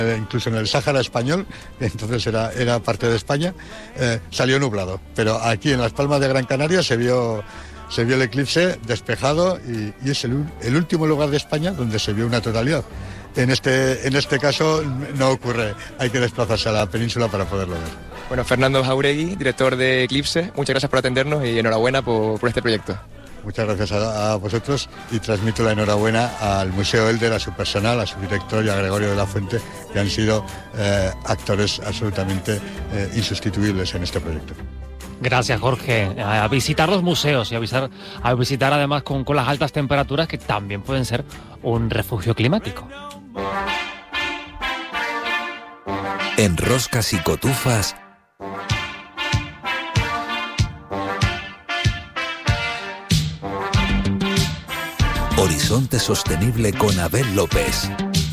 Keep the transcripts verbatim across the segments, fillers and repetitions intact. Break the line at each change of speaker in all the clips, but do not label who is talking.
Incluso en el Sáhara español, entonces era, era parte de España, eh, salió nublado. Pero aquí en Las Palmas de Gran Canaria se vio, se vio el eclipse despejado y, y es el, el último lugar de España donde se vio una totalidad. En este, en este caso no ocurre, hay que desplazarse a la península para poderlo ver.
Bueno, Fernando Jauregui, director de Eclipse, muchas gracias por atendernos y enhorabuena por, por este proyecto.
Muchas gracias a, a vosotros y transmito la enhorabuena al Museo Elder, a su personal, a su director y a Gregorio de la Fuente, que han sido eh, actores absolutamente eh, insustituibles en este proyecto.
Gracias, Jorge. A visitar los museos y a visitar, a visitar además con, con las altas temperaturas que también pueden ser un refugio climático.
En Roscas y Cotufas, Horizonte Sostenible con Abel López.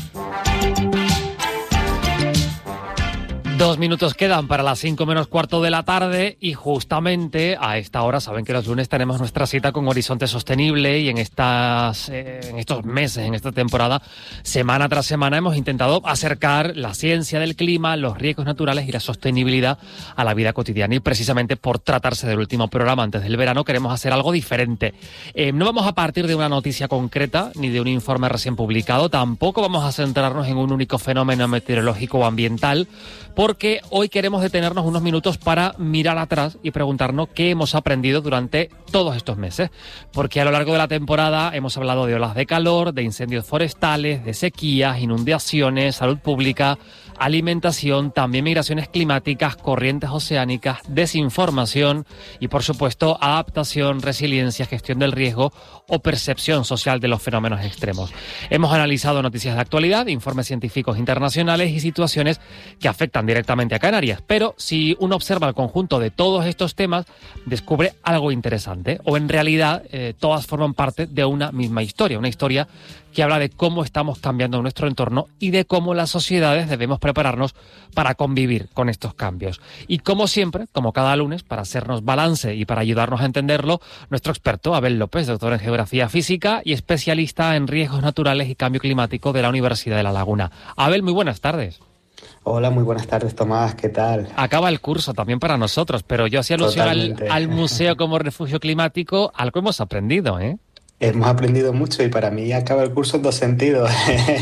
Dos minutos quedan para las cinco menos cuarto de la tarde y justamente a esta hora saben que los lunes tenemos nuestra cita con Horizonte Sostenible y en estas eh, en estos meses, en esta temporada, semana tras semana hemos intentado acercar la ciencia del clima, los riesgos naturales y la sostenibilidad a la vida cotidiana y precisamente por tratarse del último programa antes del verano queremos hacer algo diferente. Eh, no vamos a partir de una noticia concreta ni de un informe recién publicado, tampoco vamos a centrarnos en un único fenómeno meteorológico o ambiental, porque hoy queremos detenernos unos minutos para mirar atrás y preguntarnos qué hemos aprendido durante todos estos meses. Porque a lo largo de la temporada hemos hablado de olas de calor, de incendios forestales, de sequías, inundaciones, salud pública, alimentación, también migraciones climáticas, corrientes oceánicas, desinformación y, por supuesto, adaptación, resiliencia, gestión del riesgo o percepción social de los fenómenos extremos. Hemos analizado noticias de actualidad, informes científicos internacionales y situaciones que afectan directamente a Canarias. Pero si uno observa el conjunto de todos estos temas, descubre algo interesante. O en realidad, eh, todas forman parte de una misma historia, una historia que habla de cómo estamos cambiando nuestro entorno y de cómo las sociedades debemos prepararnos para convivir con estos cambios. Y como siempre, como cada lunes, para hacernos balance y para ayudarnos a entenderlo, nuestro experto Abel López, doctor en Geografía Física y especialista en riesgos naturales y cambio climático de la Universidad de La Laguna. Abel, muy buenas tardes.
Hola, muy buenas tardes, Tomás, ¿qué tal?
Acaba el curso también para nosotros, pero yo hacía alusión al, al museo como refugio climático, algo hemos aprendido, ¿eh?
Hemos aprendido mucho y para mí acaba el curso en dos sentidos.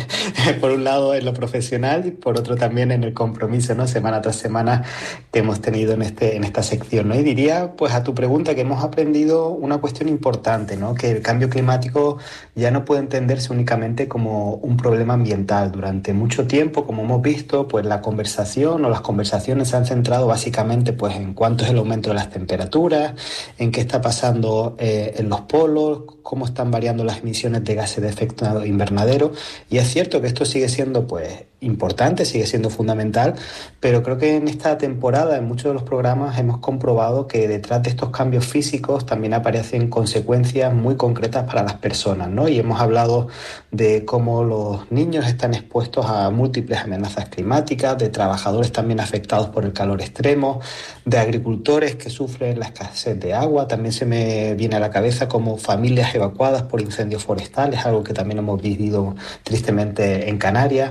Por un lado en lo profesional y por otro también en el compromiso, ¿no? Semana tras semana que hemos tenido en este en esta sección, ¿no? Y diría, pues a tu pregunta, que hemos aprendido una cuestión importante, ¿no? Que el cambio climático ya no puede entenderse únicamente como un problema ambiental. Durante mucho tiempo, como hemos visto, pues la conversación o las conversaciones se han centrado básicamente pues en cuánto es el aumento de las temperaturas, en qué está pasando eh, en los polos, cómo están variando las emisiones de gases de efecto invernadero, y es cierto que esto sigue siendo pues importante, sigue siendo fundamental, pero creo que en esta temporada, en muchos de los programas, hemos comprobado que detrás de estos cambios físicos también aparecen consecuencias muy concretas para las personas, ¿no? Y hemos hablado de cómo los niños están expuestos a múltiples amenazas climáticas, de trabajadores también afectados por el calor extremo, de agricultores que sufren la escasez de agua. También se me viene a la cabeza como familias evacuadas por incendios forestales, algo que también hemos vivido tristemente en Canarias,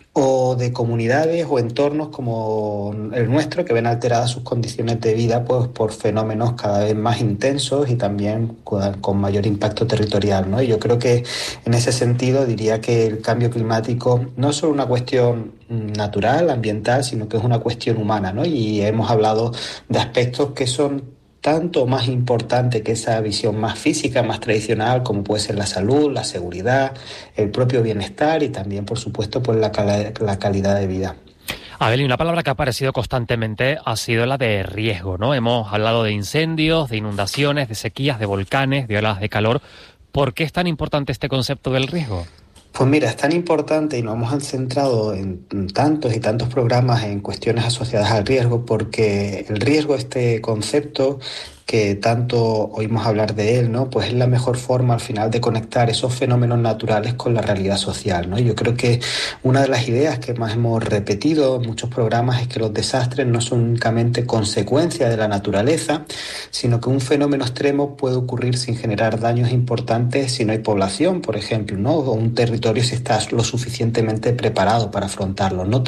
o de comunidades o entornos como el nuestro que ven alteradas sus condiciones de vida pues por fenómenos cada vez más intensos y también con mayor impacto territorial, ¿no? Y yo creo que en ese sentido diría que el cambio climático no es solo una cuestión natural, ambiental, sino que es una cuestión humana, ¿no? Y hemos hablado de aspectos que son tanto más importante que esa visión más física, más tradicional, como puede ser la salud, la seguridad, el propio bienestar y también, por supuesto, pues la, cal- la calidad de vida.
Abel, y una palabra que ha aparecido constantemente ha sido la de riesgo, ¿no? Hemos hablado de incendios, de inundaciones, de sequías, de volcanes, de olas de calor. ¿Por qué es tan importante este concepto del riesgo?
Pues mira, es tan importante y nos hemos centrado en tantos y tantos programas en cuestiones asociadas al riesgo, porque el riesgo, este concepto que tanto oímos hablar de él, ¿no? Pues es la mejor forma al final de conectar esos fenómenos naturales con la realidad social, ¿no? Yo creo que una de las ideas que más hemos repetido en muchos programas es que los desastres no son únicamente consecuencia de la naturaleza, sino que un fenómeno extremo puede ocurrir sin generar daños importantes si no hay población, por ejemplo, ¿no? O un territorio si está lo suficientemente preparado para afrontarlo, ¿no?